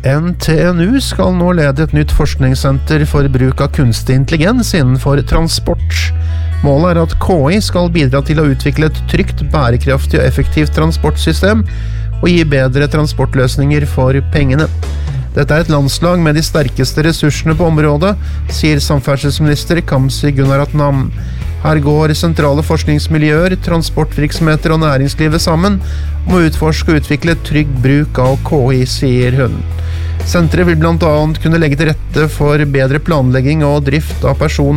NTNU skal nå lede et nytt forskningssenter for bruk av kunstig intelligens innenfor transport. Målet at KI skal bidra til å utvikle et trygt, bærekraftig og effektivt transportsystem og gi bedre transportløsninger for pengene. Dette et landslag med de sterkeste ressursene på området, sier samferdselsminister Kamzy Gunaratnam. Her går sentrale forskningsmiljøer, transportvirksomheter og næringslivet sammen om å utforske og utvikle trygg bruk av KI, sier hun. Senteret vil blant annet kunne legge til rette for bedre planlegging og drift av person-